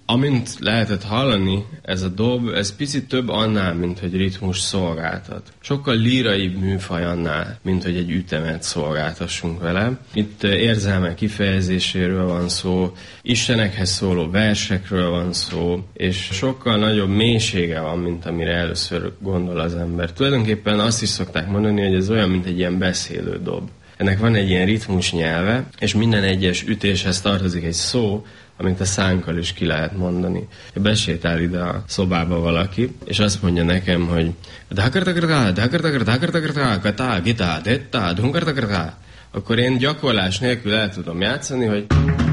Amint lehetett hallani, ez a dob, ez picit több annál, mint hogy ritmus szolgáltat. Sokkal líraibb műfaj annál, mint hogy egy ütemet szolgáltassunk vele. Itt érzelmek kifejezéséről van szó, istenekhez szóló versekről van szó, és sokkal nagyobb mélysége van, mint amire először gondol az ember. Tulajdonképpen azt is szokták mondani, hogy ez olyan, mint egy ilyen beszélő dob. Ennek van egy ilyen ritmus nyelve, és minden egyes ütéshez tartozik egy szó, amit a szánkkal is ki lehet mondani. Besétál ide a szobába valaki, és azt mondja nekem, hogy akkor én gyakorlás nélkül el tudom játszani, hogy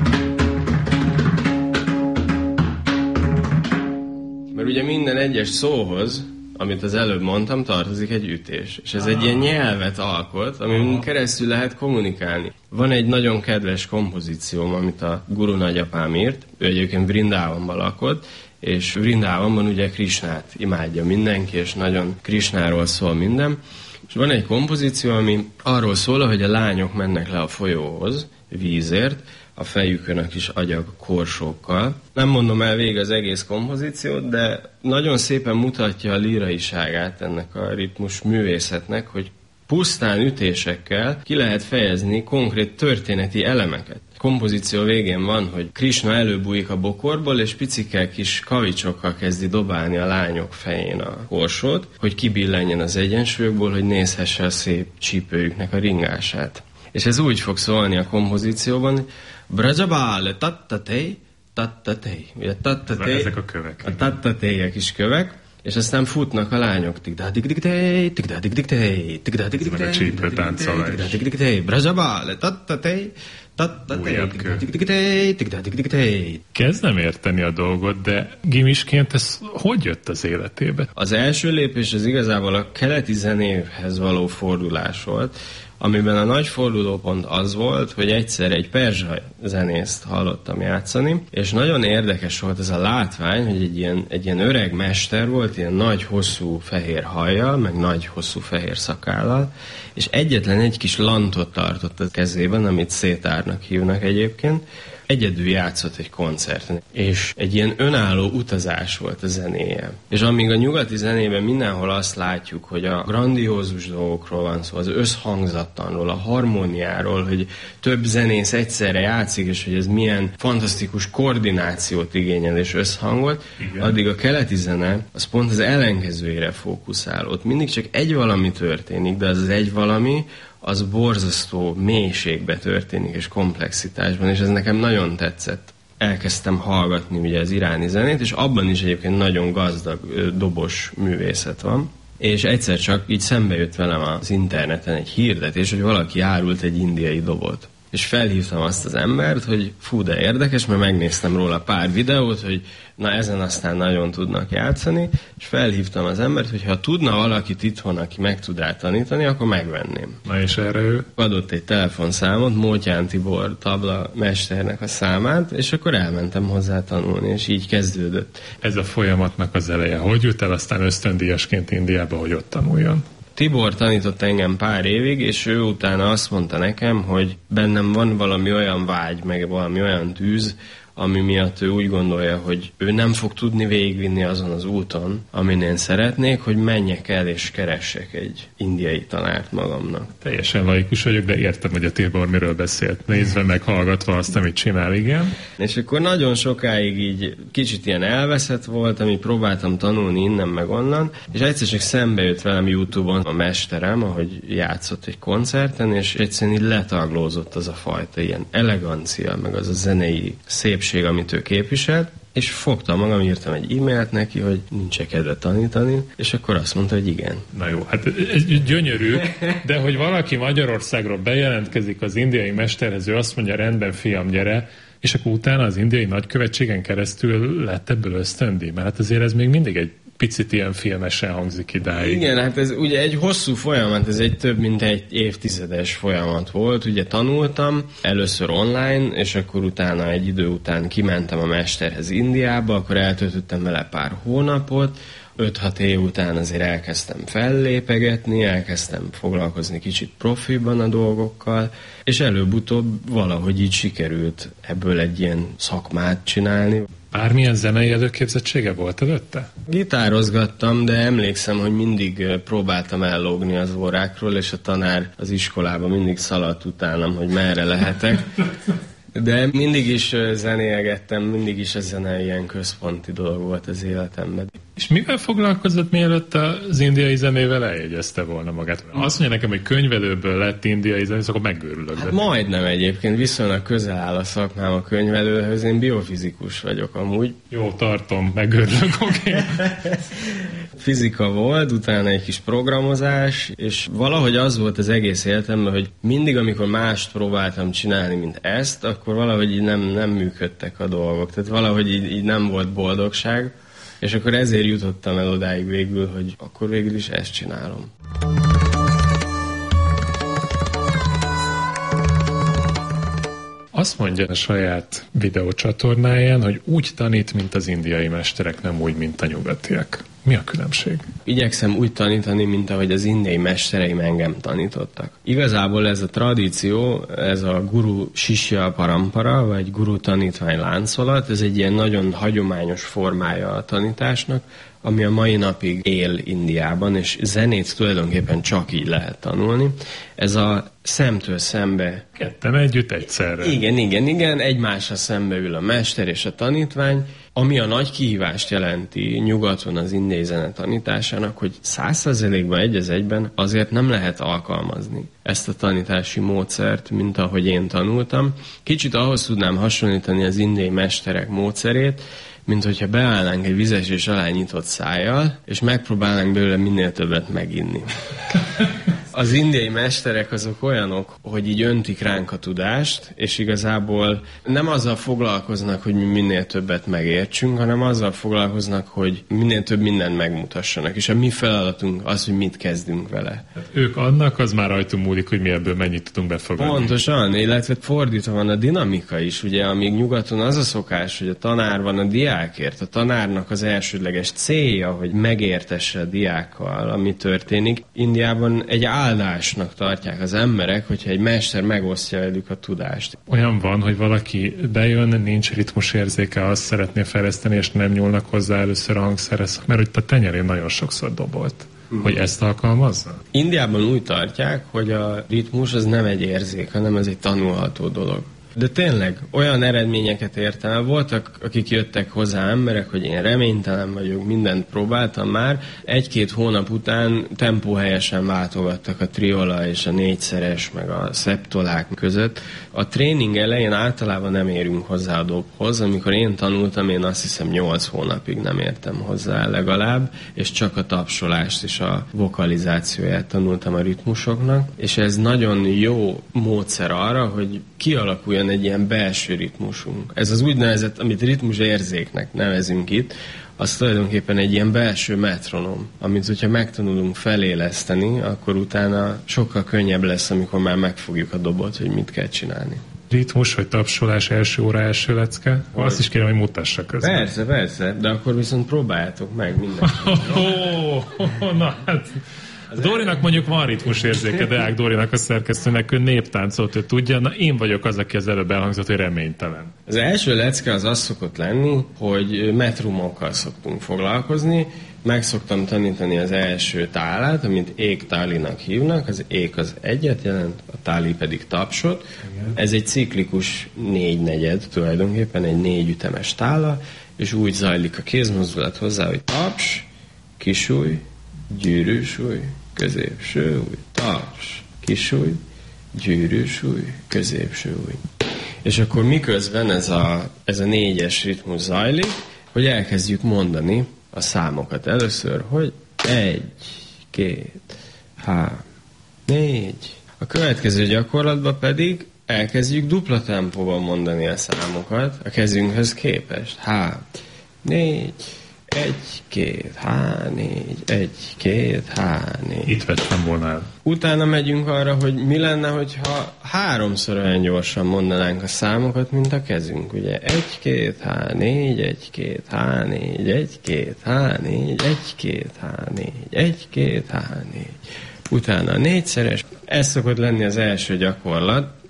mert ugye minden egyes szóhoz, amit az előbb mondtam, tartozik egy ütés. És ez egy ilyen nyelvet alkot, amin keresztül lehet kommunikálni. Van egy nagyon kedves kompozícióm, amit a guru nagyapám írt. Ő egyébként Vrindávonban lakott, és Vrindávonban ugye Krisnát imádja mindenki, és nagyon Krisnáról szól minden. És van egy kompozíció, ami arról szól, hogy a lányok mennek le a folyóhoz vízért, a fejükön a kis agyag korsókkal. Nem mondom el végig az egész kompozíciót, de nagyon szépen mutatja a líraiságát ennek a ritmus művészetnek, hogy pusztán ütésekkel ki lehet fejezni konkrét történeti elemeket. A kompozíció végén van, hogy Krisna előbújik a bokorból, és picike kis kavicsokkal kezdi dobálni a lányok fején a korsót, hogy kibillenjen az egyensúlyokból, hogy nézhesse a szép csípőjüknek a ringását. És ez úgy fog szólni a kompozícióban, Brajabále tattatej, tattatej. Ugye tattatej, ezek a kövek. A tattatejek is kövek, és aztán futnak a lányok. Tigdá-dig-dig-tej, tigdá-dig-dig-tej, tigdá-dig-dig-tej, a csípőtáncolás. tigdá-dig-dig-tej, Brajabále tattatej, tattatej, tigdá-dig-dig-tej, tigdá-dig-dig-tej. Kezdem érteni a dolgot, de gimisként ez hogy jött az életébe? Az első lépés az igazából a keleti zenéhez való fordulás volt, amiben a nagy fordulópont az volt, hogy egyszer egy perzsa zenészt hallottam játszani, és nagyon érdekes volt ez a látvány, hogy egy ilyen öreg mester volt, ilyen nagy, hosszú fehér hajjal, meg nagy, hosszú fehér szakállal, és egyetlen egy kis lantot tartott a kezében, amit szétárnak hívnak egyébként, egyedül játszott egy koncerten, és egy ilyen önálló utazás volt a zenéje. És amíg a nyugati zenében mindenhol azt látjuk, hogy a grandiózus dolgokról van szó, az összhangzattanról, a harmóniáról, hogy több zenész egyszerre játszik, és hogy ez milyen fantasztikus koordinációt igényel és összhangot, igen. Addig a keleti zene az pont az ellenkezőjére fókuszál. Ott mindig csak egy valami történik, de az egy valami, az borzasztó mélységbe történik, és komplexitásban, és ez nekem nagyon tetszett. Elkezdtem hallgatni ugye az iráni zenét, és abban is egyébként nagyon gazdag dobos művészet van. És egyszer csak így szembe jött velem az interneten egy hirdetés, hogy valaki árult egy indiai dobot. És felhívtam azt az embert, hogy fú, de érdekes, mert megnéztem róla pár videót, hogy na ezen aztán nagyon tudnak játszani, és felhívtam az embert, hogy ha tudna valakit itthon, aki meg tud rá tanítani, akkor megvenném. Na és erre ő? Adott egy telefonszámot, Mótyán Tibor tabla mesternek a számát, és akkor elmentem hozzá tanulni, és így kezdődött. Ez a folyamatnak az eleje. Hogy jut el aztán ösztöndíjasként Indiába, hogy ott tanuljon? Tibor tanított engem pár évig, és ő utána azt mondta nekem, hogy bennem van valami olyan vágy, meg valami olyan tűz, ami miatt ő úgy gondolja, hogy ő nem fog tudni végigvinni azon az úton, amin én szeretnék, hogy menjek el és keressek egy indiai tanárt magamnak. Teljesen laikus vagyok, de értem, hogy a Tibor miről beszélt. Nézve meg hallgatva azt, amit csinál, igen. És akkor nagyon sokáig így kicsit ilyen elveszett volt, amit próbáltam tanulni innen meg onnan, és egyszer csak szembe jött velem YouTube-on a mesterem, ahogy játszott egy koncerten, és egyszerűen így letaglózott az a fajta ilyen elegancia, meg az a zenei szépség, amit ő képviselt, és fogtam magam, írtam egy e-mailt neki, hogy nincs kedve tanítani, és akkor azt mondta, hogy igen. Na jó, hát ez gyönyörű, de hogy valaki Magyarországról bejelentkezik az indiai mesterhez, ő azt mondja, rendben fiam, gyere, és akkor utána az indiai nagykövetségen keresztül lett ebből ösztöndíj, mert hát azért ez még mindig egy picit ilyen filmesen hangzik idáig. Igen, hát ez ugye egy hosszú folyamat, ez egy több mint egy évtizedes folyamat volt. Ugye tanultam először online, és akkor utána egy idő után kimentem a mesterhez Indiába, akkor eltöltöttem vele pár hónapot, 5-6 év után azért elkezdtem fellépegetni, elkezdtem foglalkozni kicsit profiban a dolgokkal, és előbb-utóbb valahogy így sikerült ebből egy ilyen szakmát csinálni. Bármilyen zenei előképzettsége volt előtte? Gitározgattam, de emlékszem, hogy mindig próbáltam ellógni az órákról, és a tanár az iskolában mindig szaladt utánam, hogy merre lehetek. De mindig is zenélgettem, mindig is a zene ilyen központi dolog volt az életemben. És mivel foglalkozott, mielőtt az indiai zenével eljegyezte volna magát? Azt mondja nekem, hogy könyvelőből lett indiai zenész, akkor megőrülök. Hát majdnem egyébként, viszonylag közel áll a szakmám a könyvelőhöz, én biofizikus vagyok amúgy. Jó, tartom, megőrülök, oké. Fizika volt, utána egy kis programozás, és valahogy az volt az egész életemben, hogy mindig, amikor mást próbáltam csinálni, mint ezt, akkor valahogy így nem működtek a dolgok. Tehát valahogy így nem volt boldogság, és akkor ezért jutottam el odáig végül, hogy akkor végül is ezt csinálom. Azt mondja a saját videócsatornáján, hogy úgy tanít, mint az indiai mesterek, nem úgy, mint a nyugatiak. Mi a különbség? Igyekszem úgy tanítani, mint ahogy az indiai mestereim engem tanítottak. Igazából ez a tradíció, ez a guru sisya parampara, vagy guru tanítvány láncolat, ez egy ilyen nagyon hagyományos formája a tanításnak, ami a mai napig él Indiában, és zenét tulajdonképpen csak így lehet tanulni. Ez a szemtől szembe... Ketten együtt egyszerre. Igen, egymásra szembe ül a mester és a tanítvány, ami a nagy kihívást jelenti nyugaton az indiai zene tanításának, hogy 100%-ban egy az egyben azért nem lehet alkalmazni ezt a tanítási módszert, mint ahogy én tanultam. Kicsit ahhoz tudnám hasonlítani az indiai mesterek módszerét, mint hogyha beállnánk egy vizesés alá nyitott szájjal, és megpróbálnánk belőle minél többet meginni. Az indiai mesterek azok olyanok, hogy így öntik ránk a tudást, és igazából nem azzal foglalkoznak, hogy mi minél többet megértsünk, hanem azzal foglalkoznak, hogy minél több mindent megmutassanak. És a mi feladatunk az, hogy mit kezdünk vele. Hát ők adnak, az már rajtunk múlik, hogy mi ebből mennyit tudunk befogadni. Pontosan, illetve fordítva van a dinamika is, ugye, amíg nyugaton az a szokás, hogy a tanár van a diákért. A tanárnak az elsődleges célja, hogy megértesse a diákkal, ami történik. Indiában egy áldásnak tartják az emberek, hogyha egy mester megosztja velük a tudást. Olyan van, hogy valaki bejön, nincs ritmusérzéke, azt szeretné fejleszteni, és nem nyúlnak hozzá először a hangszerhez, mert hogy a tenyerén nagyon sokszor dobolt. Hogy ezt alkalmazza? Indiában úgy tartják, hogy a ritmus az nem egy érzék, hanem ez egy tanulható dolog. De tényleg olyan eredményeket értem el. Voltak, akik jöttek hozzá emberek, hogy én reménytelen vagyok, mindent próbáltam már. 1-2 hónap után tempóhelyesen váltogattak a triola és a 4-szeres, meg a szeptolák között. A tréning elején általában nem érünk hozzá a dobhoz. Amikor én tanultam, én azt hiszem 8 hónapig nem értem hozzá legalább, és csak a tapsolást és a vokalizációját tanultam a ritmusoknak. És ez nagyon jó módszer arra, hogy kialakuljon egy ilyen belső ritmusunk. Ez az úgynevezett, amit ritmusérzéknek nevezünk itt, az tulajdonképpen egy ilyen belső metronom, amit hogyha megtanulunk feléleszteni, akkor utána sokkal könnyebb lesz, amikor már megfogjuk a dobot, hogy mit kell csinálni. Ritmus, vagy tapsolás, első óra, első lecke? Azt is kérem, hogy mutassa közben. Persze, de akkor viszont próbáljátok meg mindent. Na hát... Dórinak mondjuk van ritmusérzéke, Deák Dórinak a szerkesztőnek, ő néptáncolt, ő tudja, na én vagyok az, aki az előbb elhangzott, hogy reménytelen. Az első lecke az szokott lenni, hogy metrumokkal szoktunk foglalkozni. Meg szoktam tanítani az első tálát, amit ék-tálinak hívnak, az ék az egyet jelent, a táli pedig tapsot. Igen. Ez egy ciklikus 4/4 tulajdonképpen, egy 4 ütemes tála, és úgy zajlik a kézmozdulat hozzá, hogy taps, kisúly, gyűrűsúly, középső új, taps, kisúly, gyűrűsúly, középső új. És akkor miközben ez a 4-es ritmus zajlik, hogy elkezdjük mondani a számokat először, hogy 1, 2, 3, 4. A következő gyakorlatban pedig elkezdjük dupla tempóban mondani a számokat a kezünkhöz képest. 3, 4, 1, 2, 3, 4, 1, 2, 3, 4. Itt vettem volna el. Utána megyünk arra, hogy mi lenne, hogyha 3-szor olyan gyorsan mondanánk a számokat, mint a kezünk. Ugye 1, 2, 3, 4, 1, 2, 3, 4, 1, 2, 3, 4, 1, 2, 3, 4, 1, 2, 3, 4. Utána a 4-szeres. Ez szokott lenni az első gyakorlat.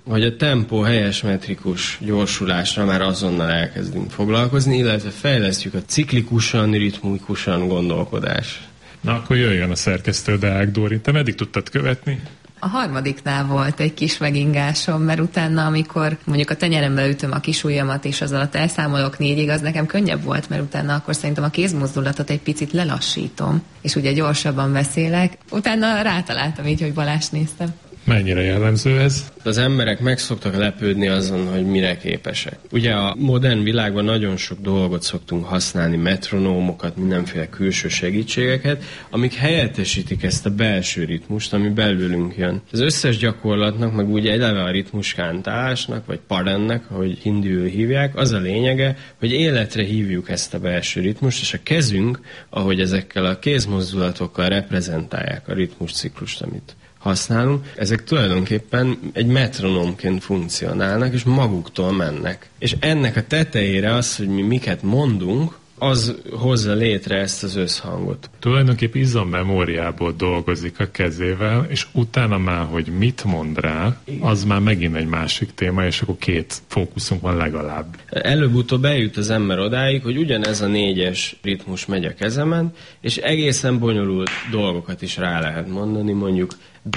hogy a tempó helyes metrikus gyorsulásra már azonnal elkezdünk foglalkozni, illetve fejlesztjük a ciklikusan, ritmikusan gondolkodás. Na, akkor jöjjön a szerkesztő Deák Dóri. Te meddig tudtad követni? A harmadiknál volt egy kis megingásom, mert utána, amikor mondjuk a tenyerembe ütöm a kis ujjamat, és az alatt elszámolok 4-ig, az nekem könnyebb volt, mert utána akkor szerintem a kézmozdulatot egy picit lelassítom, és ugye gyorsabban beszélek. Utána rátaláltam így, hogy Balást néztem. Mennyire jellemző ez? Az emberek meg szoktak lepődni azon, hogy mire képesek. Ugye a modern világban nagyon sok dolgot szoktunk használni, metronómokat, mindenféle külső segítségeket, amik helyettesítik ezt a belső ritmust, ami belülünk jön. Az összes gyakorlatnak, meg ugye eleve a ritmuskántásnak, vagy parennek, ahogy hindiül hívják, az a lényege, hogy életre hívjuk ezt a belső ritmust, és a kezünk, ahogy ezekkel a kézmozdulatokkal reprezentálják a ritmusciklust, amit használunk, ezek tulajdonképpen egy metronómként funkcionálnak, és maguktól mennek. És ennek a tetejére az, hogy mi miket mondunk, az hozza létre ezt az összhangot. Tulajdonképp izommemóriából dolgozik a kezével, és utána már, hogy mit mond rá, az már megint egy másik téma, és akkor 2 fókuszunk van legalább. Előbb-utóbb eljut az ember odáig, hogy ugyanez a 4-es ritmus megy a kezemen, és egészen bonyolult dolgokat is rá lehet mondani, mondjuk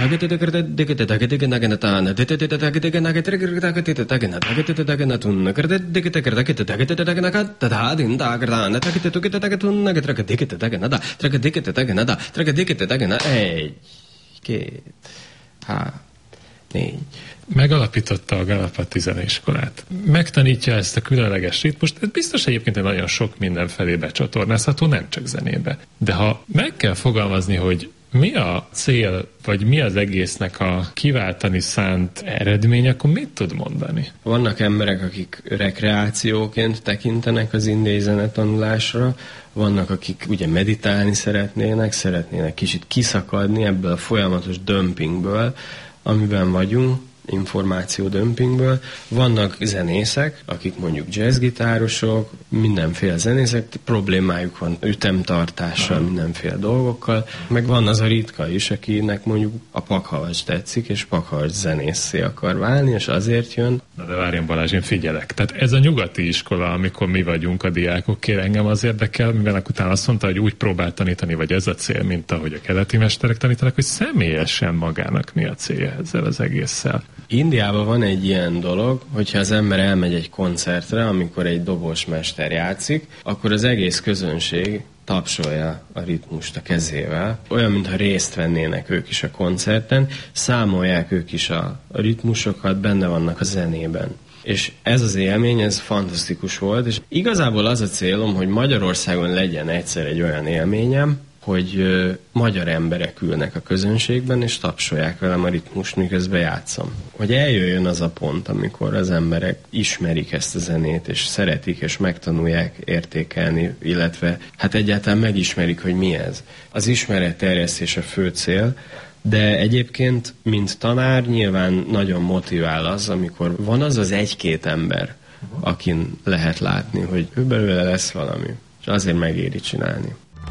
Megalapította a Galapati zeneiskolát. Megtanítja ezt a különleges ritmust, ez biztos egyébként nagyon sok mindenfelé becsatornázható, nem csak zenébe. De ha meg kell fogalmazni, hogy mi a cél, vagy mi az egésznek a kiváltani szánt eredmény, akkor mit tud mondani? Vannak emberek, akik rekreációként tekintenek az indiai zenetanulásra, vannak, akik ugye meditálni szeretnének kicsit kiszakadni ebből a folyamatos dömpingből, amiben vagyunk, információdömpingből. Vannak zenészek, akik mondjuk jazzgitárosok, mindenféle zenészek, problémájuk van ütemtartással, mindenféle dolgokkal, meg van az a ritka is, akinek mondjuk a Pakhavacs tetszik, és Pakhavacs zenészé akar válni, és azért jön. Na de várjon Balázs, én figyelek. Tehát ez a nyugati iskola, amikor mi vagyunk a diákok, kér engem az érdekel, mivel utána azt mondta, hogy úgy próbál tanítani, vagy ez a cél, mint ahogy a keleti mesterek tanítanak, hogy személyesen magának mi a célja ezzel az egésszel. Indiában van egy ilyen dolog, hogyha az ember elmegy egy koncertre, amikor egy dobosmester játszik, akkor az egész közönség tapsolja a ritmust a kezével. Olyan, mintha részt vennének ők is a koncerten, számolják ők is a ritmusokat, benne vannak a zenében. És ez az élmény, ez fantasztikus volt, és igazából az a célom, hogy Magyarországon legyen egyszer egy olyan élményem, hogy magyar emberek ülnek a közönségben, és tapsolják velem a ritmust, miközben játszom. Hogy eljöjjön az a pont, amikor az emberek ismerik ezt a zenét, és szeretik, és megtanulják értékelni, illetve hát egyáltalán megismerik, hogy mi ez. Az ismeretterjesztés a fő cél, de egyébként, mint tanár, nyilván nagyon motivál az, amikor van az az 1-2 ember, akin lehet látni, hogy ő belőle lesz valami, és azért megéri csinálni.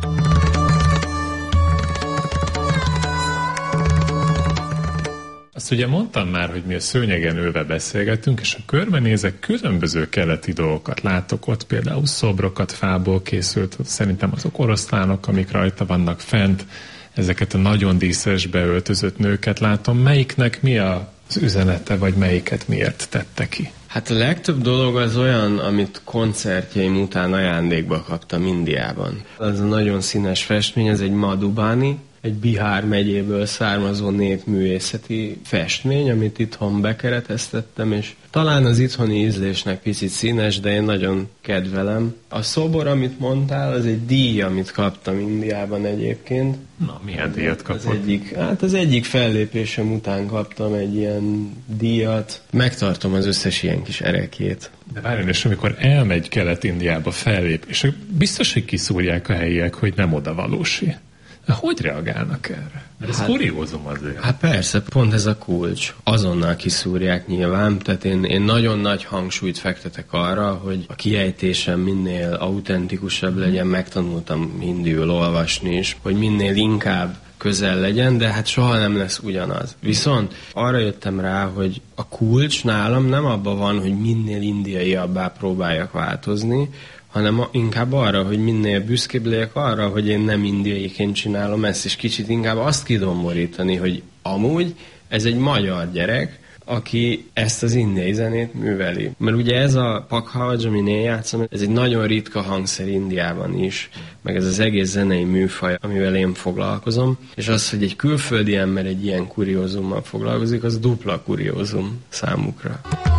Azt ugye mondtam már, hogy mi a szőnyegen ülve beszélgetünk, és ha körbenézek, különböző keleti dolgokat látok ott, például szobrokat fából készült, szerintem azok oroszlánok, amik rajta vannak fent, ezeket a nagyon díszes beöltözött nőket látom. Melyiknek mi az üzenete, vagy melyiket miért tette ki? Hát a legtöbb dolog az olyan, amit koncertjeim után ajándékba kaptam Indiában. Az a nagyon színes festmény, ez egy Madhubani, egy Bihár megyéből származó népművészeti festmény, amit itthon bekereteztettem, és talán az itthoni ízlésnek picit színes, de én nagyon kedvelem. A szobor, amit mondtál, az egy díj, amit kaptam Indiában egyébként. Na, milyen díjat kapott? Az egyik fellépésem után kaptam egy ilyen díjat. Megtartom az összes ilyen kis erekjét. De várjon, és amikor elmegy Kelet-Indiába fellép, és biztos, hogy kiszúrják a helyiek, hogy nem oda valósi. Hogy reagálnak erre? Ez kuriózum azért. Hát persze, pont ez a kulcs. Azonnal kiszúrják nyilván, tehát én nagyon nagy hangsúlyt fektetek arra, hogy a kiejtésem minél autentikusabb legyen, megtanultam hindiül olvasni is, hogy minél inkább közel legyen, de hát soha nem lesz ugyanaz. Viszont arra jöttem rá, hogy a kulcs nálam nem abban van, hogy minél indiaiabbá próbáljak változni, hanem inkább arra, hogy minél büszkébb legyek arra, hogy én nem indiaiként csinálom ezt, és kicsit inkább azt kidomborítani, hogy amúgy ez egy magyar gyerek, aki ezt az indiai zenét műveli. Mert ugye ez a Pakhavaj, amin én játszom, ez egy nagyon ritka hangszer Indiában is, meg ez az egész zenei műfaj, amivel én foglalkozom, és az, hogy egy külföldi ember egy ilyen kuriózummal foglalkozik, az dupla kuriózum számukra.